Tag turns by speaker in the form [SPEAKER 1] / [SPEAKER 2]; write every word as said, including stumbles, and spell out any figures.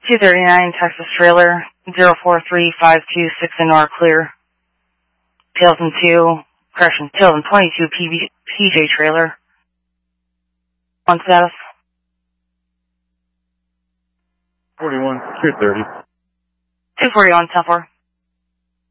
[SPEAKER 1] two thirty-nine Texas trailer, zero four three five two six in Nor clear. Tailton two, correction, Tailton twenty-two P B, P J trailer. On status.
[SPEAKER 2] forty-one, two thirty.
[SPEAKER 1] two forty-one, ten four.